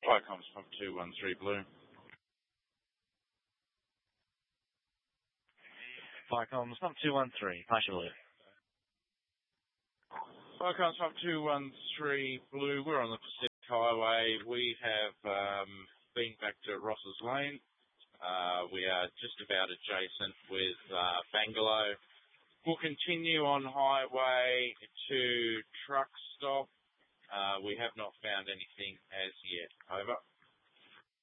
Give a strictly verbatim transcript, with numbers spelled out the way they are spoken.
Firecoms from two one three Blue. Firecoms from two one three, partially. Firecoms from two one three Blue. We're on the Pacific Highway. We have um, been back to Ross's Lane. Uh, we are just about adjacent with uh, Bangalow. We'll continue on highway to truck stop. Uh, we have not found anything as yet. Over.